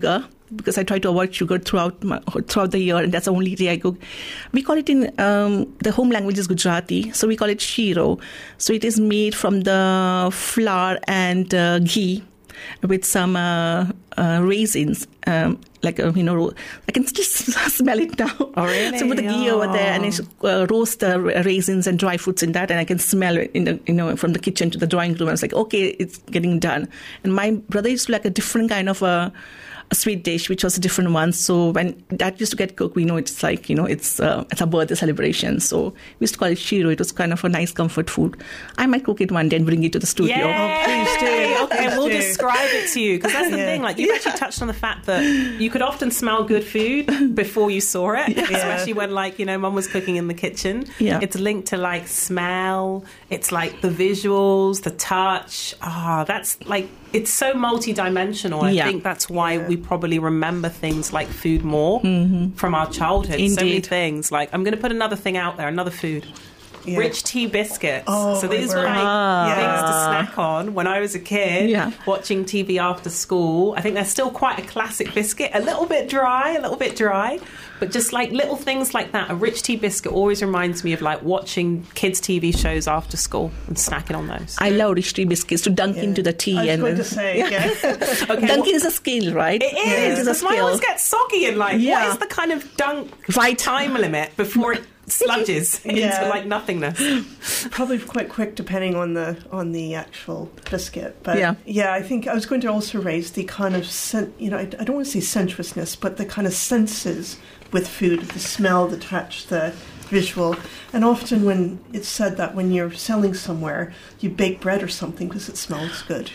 sugar, because I try to avoid sugar throughout the year, and that's the only day I cook. We call it in the home language is Gujarati, so we call it shiro. So it is made from the flour and ghee with some raisins. I can just smell it now. Oh, really? So put the ghee over there, and I roast the raisins and dry fruits in that, and I can smell it from the kitchen to the drawing room. I was like, okay, it's getting done. And my brother used to like a different kind of a sweet dish, which was a different one. So when that used to get cooked, we know it's like, it's a birthday celebration. So we used to call it shiro. It was kind of a nice comfort food. I might cook it one day and bring it to the studio. Yay! Oh, please do. Okay, we'll describe it to you, because that's the thing. Like, you've actually touched on the fact that you could often smell good food before you saw it, especially when, Mum was cooking in the kitchen. Yeah. It's linked to like smell. It's like the visuals, the touch. That's like, it's so multi-dimensional. I think that's why we probably remember things like food more from our childhood. Indeed. So many things. Like, I'm going to put another thing out there, another food. Yeah. Rich tea biscuits. Oh, so these were like things to snack on when I was a kid, watching TV after school. I think they're still quite a classic biscuit, a little bit dry, but just like little things like that. A rich tea biscuit always reminds me of like watching kids' TV shows after school and snacking on those. I love rich tea biscuits to dunk into the tea. I was going to say, Okay, dunking is a skill, right? It is. It is a Because mine skill. always gets soggy and what is the kind of dunk time limit before it sludges into like nothingness? Probably quite quick, depending on the actual biscuit. But I think I was going to also raise the kind of I don't want to say sensuousness, but the kind of senses with food, the smell, the touch, the visual. And often when it's said that when you're selling somewhere, you bake bread or something because it smells good.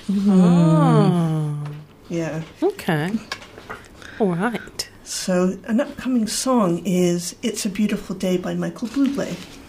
Oh. Yeah. Okay. All right. So an upcoming song is It's a Beautiful Day by Michael Bublé.